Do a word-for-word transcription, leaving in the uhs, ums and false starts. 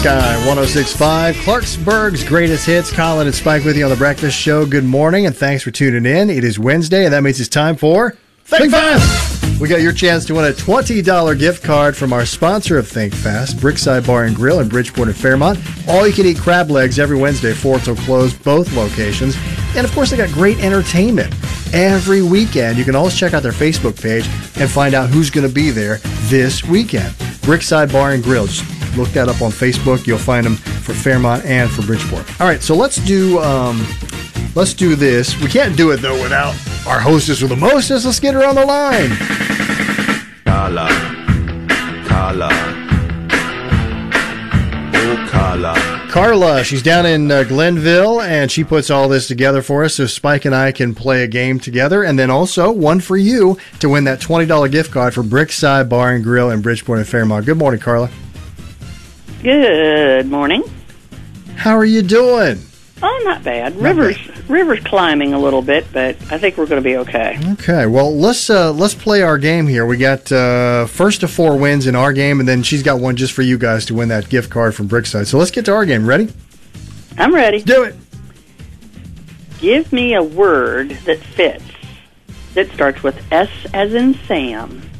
Sky one oh six point five, Clarksburg's greatest hits. Colin and Spike with you on The Breakfast Show. Good morning, and thanks for tuning in. It is Wednesday, and that means it's time for Think Fast! We got your chance to win a twenty dollars gift card from our sponsor of Think Fast, Brickside Bar and Grill in Bridgeport and Fairmont. All you can eat crab legs every Wednesday, four till close, both locations. And of course, they got great entertainment every weekend. You can always check out their Facebook page and find out who's going to be there this weekend. Brickside Bar and Grill. Just look that up on Facebook. You'll find them for Fairmont and for Bridgeport. All right, so let's do um, let's do this. We can't do it though without our hostess with the mostest. Let's get her on the line. Carla, Carla, oh Carla. Carla, she's down in uh, Glenville, and she puts all this together for us so Spike and I can play a game together, and then also one for you to win that twenty dollars gift card for Brickside Bar and Grill in Bridgeport and Fairmont. Good morning, Carla. Good morning. How are you doing? Oh, not bad. Not River's bad. River's climbing a little bit, but I think we're going to be okay. Okay, well, let's uh, let's play our game here. We got uh, first to four wins in our game, and then she's got one just for you guys to win that gift card from Brickside. So let's get to our game. Ready? I'm ready. Do it. Give me a word that fits, that starts with S as in Sam.